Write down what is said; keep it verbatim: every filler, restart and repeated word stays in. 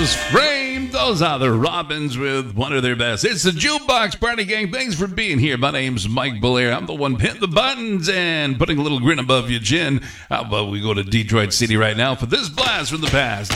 was Framed. Those are the Robins with one of their best. It's the Jukebox Party Gang. Thanks for being here. My name's Mike Belair. I'm the one hitting the buttons and putting a little grin above your chin. How about we go to Detroit City right now for this blast from the past?